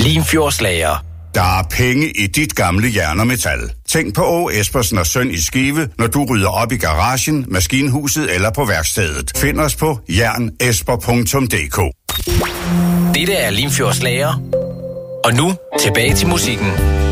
Limfjordslager. Der er penge i dit gamle jern og metal. Tænk på Å. Espersen og Søn i Skive, når du rydder op i garagen, maskinhuset eller på værkstedet. Find os på jernesper.dk. Dette er Limfjordslager. Og nu tilbage til musikken.